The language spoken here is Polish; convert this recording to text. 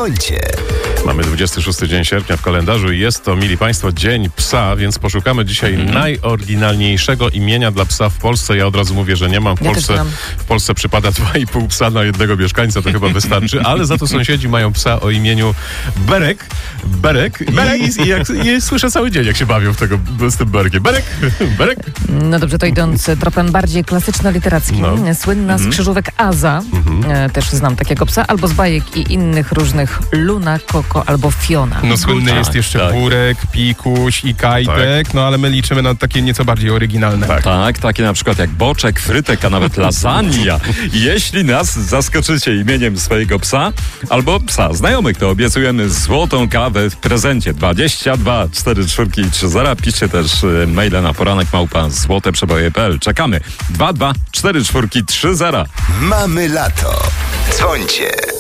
Dzwońcie. Mamy 26 dzień sierpnia w kalendarzu i jest to, mili Państwo, Dzień Psa, więc poszukamy dzisiaj najoryginalniejszego imienia dla psa w Polsce. Ja od razu mówię, że nie mam. W Polsce przypada 2,5 psa na jednego mieszkańca, to chyba wystarczy, ale za to sąsiedzi mają psa o imieniu Berek. I słyszę cały dzień, jak się bawią z tym Berkiem. Berek. No dobrze, to idąc tropem bardziej klasyczno-literackim. Słynna z krzyżówek Aza, też znam takiego psa, albo z bajek i innych różnych Luna, Koko albo Fiona. No słynny jest jeszcze Burek, Pikuś i Kajtek, no ale my liczymy na takie nieco bardziej oryginalne. Tak, takie na przykład jak boczek, frytek, a nawet lasagna. Jeśli nas zaskoczycie imieniem swojego psa albo psa znajomych, to obiecujemy złotą kawę w prezencie. 22 44 30. Piszcie też maile na poranek@złoteprzeboje.pl. Czekamy. 22 44 30. Mamy lato. Dzwońcie.